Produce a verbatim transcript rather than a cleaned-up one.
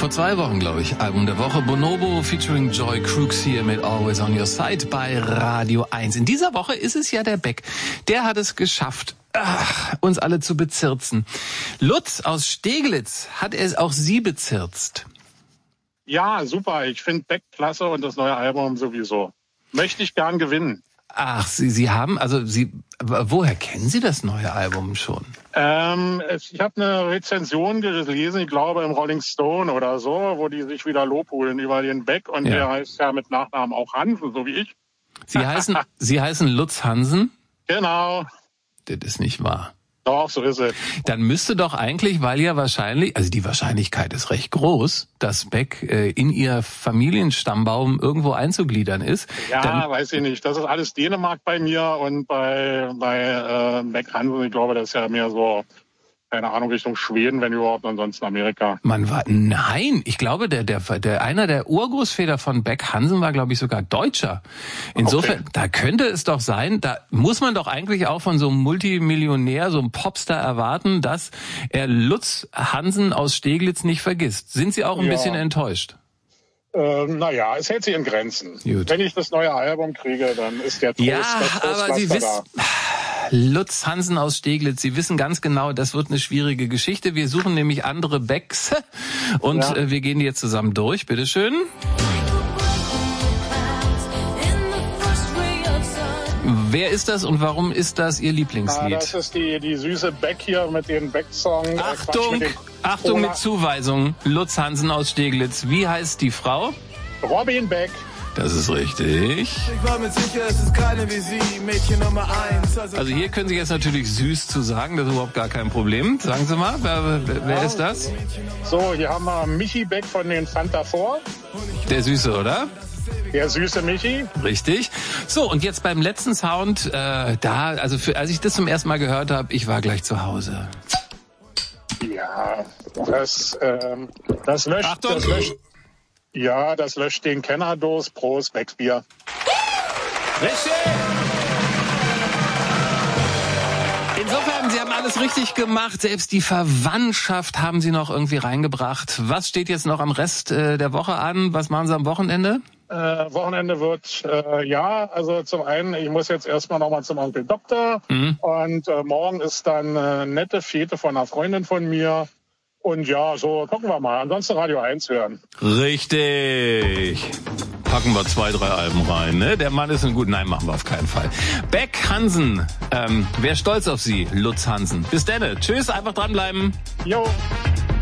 Vor zwei Wochen, glaube ich, Album der Woche. Bonobo featuring Joy Crooks hier mit Always on Your Side bei Radio eins. In dieser Woche ist es ja der Beck. Der hat es geschafft, ach, uns alle zu bezirzen. Lutz aus Steglitz hat es auch Sie bezirzt. Ja, super. Ich finde Beck klasse und das neue Album sowieso. Möchte ich gern gewinnen. Ach, Sie, Sie haben, also Sie, woher kennen Sie das neue Album schon? Ähm, ich habe eine Rezension gelesen, ich glaube im Rolling Stone oder so, wo die sich wieder Lob holen über den Beck und ja. Der heißt ja mit Nachnamen auch Hansen, so wie ich. Sie heißen, Sie heißen Lutz Hansen? Genau. Das ist nicht wahr. Doch, so ist es. Dann müsste doch eigentlich, weil ja wahrscheinlich, also die Wahrscheinlichkeit ist recht groß, dass Beck äh, in Ihr Familienstammbaum irgendwo einzugliedern ist. Ja, dann, weiß ich nicht. Das ist alles Dänemark bei mir und bei bei äh, Beck Hansen, ich glaube, das ist ja mehr so, keine Ahnung, Richtung Schweden, wenn überhaupt, ansonsten Amerika. Man war, nein, ich glaube, der, der, der, einer der Urgroßväter von Beck Hansen war, glaube ich, sogar Deutscher. Insofern, okay. Da könnte es doch sein, da muss man doch eigentlich auch von so einem Multimillionär, so einem Popstar erwarten, dass er Lutz Hansen aus Steglitz nicht vergisst. Sind Sie auch ein ja. bisschen enttäuscht? Ähm, naja, es hält sich in Grenzen. Gut. Wenn ich das neue Album kriege, dann ist der Trost, ja, der Trost aber Sie wissen, Lutz Hansen aus Steglitz, Sie wissen ganz genau, das wird eine schwierige Geschichte. Wir suchen nämlich andere Becks und ja. äh, wir gehen die jetzt zusammen durch. Bitteschön. Wer ist das und warum ist das Ihr Lieblingslied? Ah, das ist die, die süße Beck hier mit den Beck-Song. Achtung, äh, Achtung mit Zuweisung. Lutz Hansen aus Steglitz. Wie heißt die Frau? Robin Beck. Das ist richtig. Ich war mir sicher, es ist keine wie Sie, Mädchen Nummer eins. Also, also hier können Sie jetzt natürlich süß zu sagen, das ist überhaupt gar kein Problem. Sagen Sie mal, wer, wer ja. ist das? So, hier haben wir Michi Beck von den Fanta Four. Der Süße, oder? Der süße Michi. Richtig. So, und jetzt beim letzten Sound, äh, da, also für, als ich das zum ersten Mal gehört habe, ich war gleich zu Hause. Ja, das, ähm, das löscht, Achtung. das löscht, ja, das löscht den Kennerdos. Prost, Beckbier. Richtig! Insofern, Sie haben alles richtig gemacht. Selbst die Verwandtschaft haben Sie noch irgendwie reingebracht. Was steht jetzt noch am Rest äh, der Woche an? Was machen Sie am Wochenende? Äh, Wochenende wird, äh, ja, also zum einen, ich muss jetzt erstmal nochmal zum Onkel Doktor. Mhm. Und äh, morgen ist dann eine nette Fete von einer Freundin von mir. Und ja, so gucken wir mal. Ansonsten Radio eins hören. Richtig. Packen wir zwei, drei Alben rein, ne? Der Mann ist ein gut. Nein, machen wir auf keinen Fall. Beck Hansen. Ähm, wer stolz auf Sie? Lutz Hansen. Bis dann. Tschüss, einfach dranbleiben. Jo.